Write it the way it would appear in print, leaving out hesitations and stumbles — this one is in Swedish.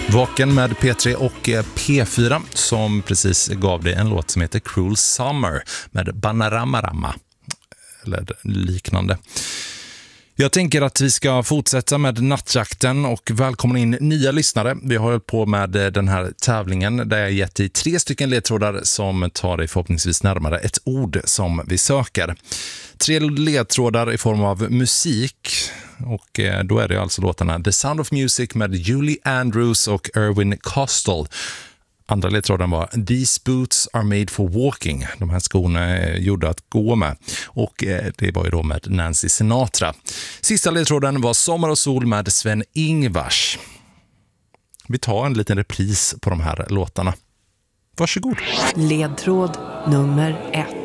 Vaken med P3 och P4 som precis gav dig en låt som heter Cruel Summer med Bananarama eller liknande. Jag tänker att vi ska fortsätta med nattjakten och välkomna in nya lyssnare. Vi har hållit på med den här tävlingen där jag gett dig 3 stycken ledtrådar som tar dig förhoppningsvis närmare ett ord som vi söker. 3 ledtrådar i form av musik och då är det alltså låtarna The Sound of Music med Julie Andrews och Irwin Kostal. Andra ledtråden var These boots are made for walking. De här skorna är gjorda att gå med. Och det var ju då med Nancy Sinatra. Sista ledtråden var Sommar och sol med Sven-Ingvars. Vi tar en liten repris på de här låtarna. Varsågod. Ledtråd nummer 1.